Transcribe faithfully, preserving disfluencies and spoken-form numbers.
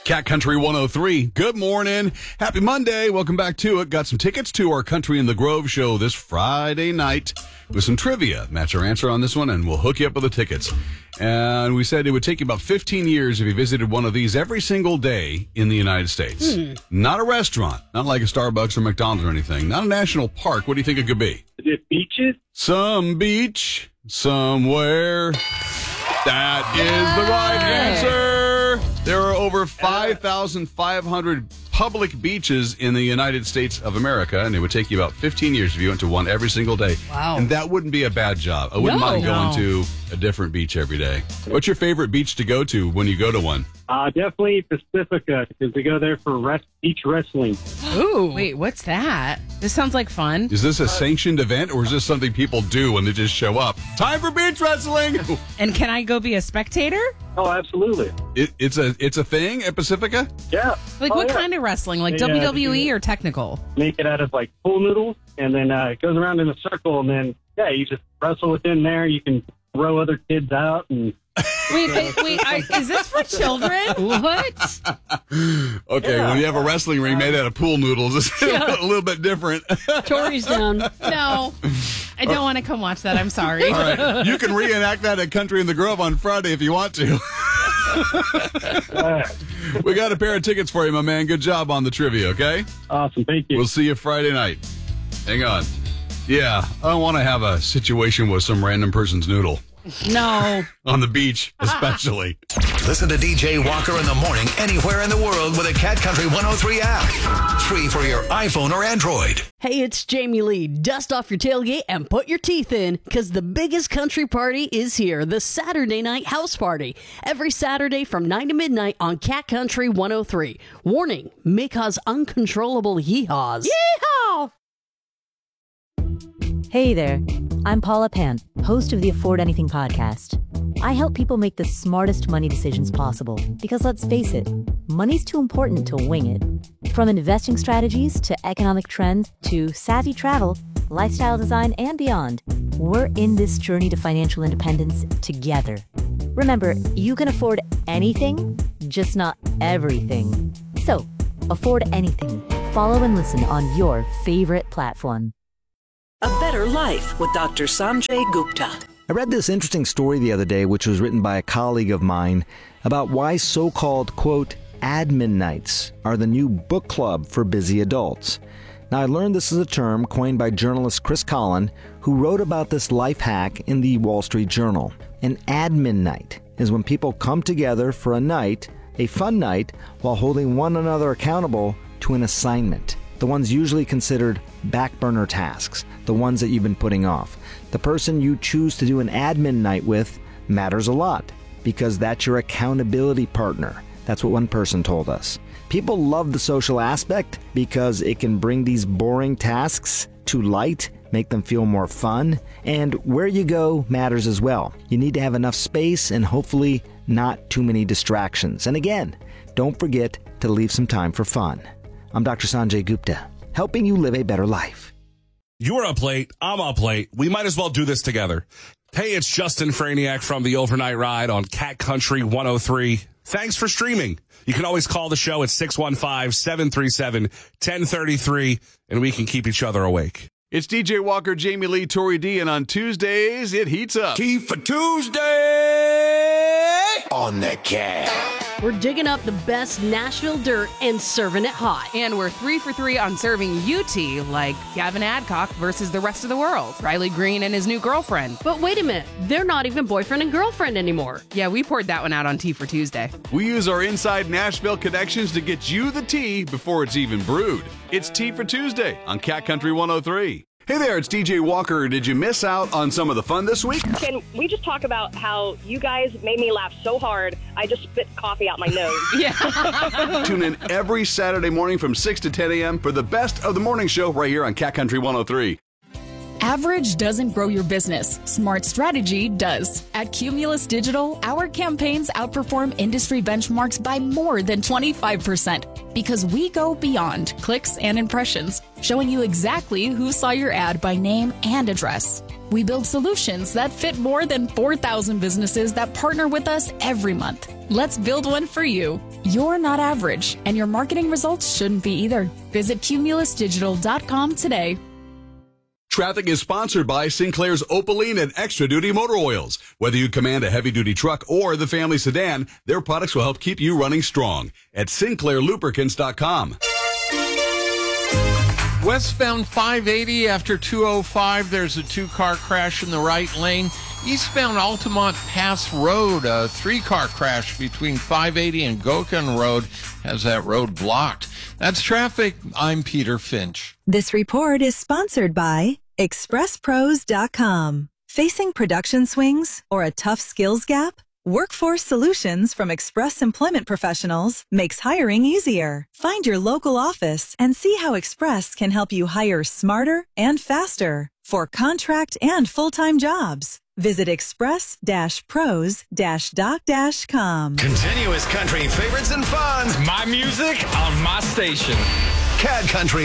Cat Country one oh three. Good morning. Happy Monday. Welcome back to it. Got some tickets to our Country in the Grove show this Friday night with some trivia. Match our answer on this one, and we'll hook you up with the tickets. And we said it would take you about fifteen years if you visited one of these every single day in the United States. Hmm. Not a restaurant. Not like a Starbucks or McDonald's or anything. Not a national park. What do you think it could be? Is it beaches? Some beach. Somewhere. That is the right answer. There are over five thousand five hundred public beaches in the United States of America, and it would take you about fifteen years if you went to one every single day. Wow. And that wouldn't be a bad job. I wouldn't No. mind going No. to a different beach every day. What's your favorite beach to go to when you go to one? Uh, definitely Pacifica, because we go there for rest, beach wrestling. Ooh. Wait, what's that? This sounds like fun. Is this a sanctioned event, or is this something people do when they just show up? Time for beach wrestling! And can I go be a spectator? Oh, absolutely. It, it's a it's a thing at Pacifica? Yeah. Like Oh, what yeah. kind of wrestling? Like Yeah, W W E yeah. or technical? Make it out of like pool noodles, and then uh, it goes around in a circle, and then, yeah, you just wrestle within there. You can throw other kids out. and Wait, wait, wait. I, is this for children? What? Okay, Yeah. when you have a wrestling ring made out of pool noodles, it's a little bit different. Tori's down. No. I don't want to come watch that. I'm sorry. All right, you can reenact that at Country in the Grove on Friday if you want to. uh, We got a pair of tickets for you, my man. Good job on the trivia, okay? awesome. Thank you. We'll see you Friday night. Hang on. Yeah, I don't want to have a situation with some random person's noodle. No. On the beach, especially. Listen to D J Walker in the morning anywhere in the world with a Cat Country one oh three app. Free for your iPhone or Android. Hey, it's Jamie Lee. Dust off your tailgate and put your teeth in, because the biggest country party is here, the Saturday Night House Party. Every Saturday from nine to midnight on Cat Country one oh three. Warning, may cause uncontrollable yeehaws. Yeehaw! Hey there, I'm Paula Pant, host of the Afford Anything podcast. I help people make the smartest money decisions possible because, let's face it, money's too important to wing it. From investing strategies to economic trends to savvy travel, lifestyle design, and beyond, we're in this journey to financial independence together. Remember, you can afford anything, just not everything. So, afford anything. Follow and listen on your favorite platform. A Better Life with Doctor Sanjay Gupta. I read this interesting story the other day, which was written by a colleague of mine, about why so-called, quote, admin nights are the new book club for busy adults. Now, I learned this is a term coined by journalist Chris Collin, who wrote about this life hack in the Wall Street Journal. An admin night is when people come together for a night, a fun night, while holding one another accountable to an assignment. The ones usually considered back burner tasks, the ones that you've been putting off. The person you choose to do an admin night with matters a lot because that's your accountability partner. That's what one person told us. People love the social aspect because it can bring these boring tasks to light, make them feel more fun, and where you go matters as well. You need to have enough space and hopefully not too many distractions. And again, don't forget to leave some time for fun. I'm Doctor Sanjay Gupta, helping you live a better life. You're up late. I'm up late. We might as well do this together. Hey, it's Justin Franiak from the Overnight Ride on Cat Country one oh three. Thanks for streaming. You can always call the show at six one five, seven three seven, one zero three three, and we can keep each other awake. It's D J Walker, Jamie Lee, Tori D, and on Tuesdays, it heats up. Tea for Tuesday on the Cat. We're digging up the best Nashville dirt and serving it hot. And we're three for three on serving you tea, like Gavin Adcock versus the rest of the world, Riley Green and his new girlfriend. But wait a minute, they're not even boyfriend and girlfriend anymore. Yeah, we poured that one out on Tea for Tuesday. We use our inside Nashville connections to get you the tea before it's even brewed. It's Tea for Tuesday on Cat Country one oh three. Hey there, it's D J Walker. Did you miss out on some of the fun this week? Can we just talk about how you guys made me laugh so hard, I just spit coffee out my nose? Yeah. Tune in every Saturday morning from six to ten a.m. for the best of the morning show right here on Cat Country one oh three. Average doesn't grow your business. Smart strategy does. At Cumulus Digital, our campaigns outperform industry benchmarks by more than twenty-five percent because we go beyond clicks and impressions, showing you exactly who saw your ad by name and address. We build solutions that fit more than four thousand businesses that partner with us every month. Let's build one for you. You're not average, and your marketing results shouldn't be either. Visit cumulus digital dot com today. Traffic is sponsored by Sinclair's Opaline and Extra Duty Motor Oils. Whether you command a heavy-duty truck or the family sedan, their products will help keep you running strong at sinclair lubricants dot com. Westbound five eighty after two oh five, there's a two-car crash in the right lane. Eastbound Altamont Pass Road, a three-car crash between five eighty and Gokin Road has that road blocked. That's traffic. I'm Peter Finch. This report is sponsored by express pros dot com. Facing production swings or a tough skills gap? Workforce Solutions from Express Employment Professionals makes hiring easier. Find your local office and see how Express can help you hire smarter and faster for contract and full-time jobs. Visit express dash pros dash doc dash com. Continuous country favorites and fun. My music on my station. Cat Country